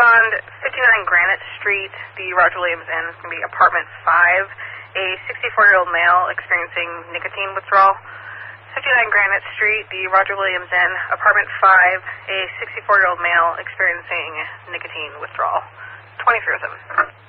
respond 59 Granite Street, the Roger Williams Inn. It's going to be apartment 5, a 64-year-old male experiencing nicotine withdrawal. 59 Granite Street, the Roger Williams Inn, apartment 5, a 64-year-old male experiencing nicotine withdrawal. 2307.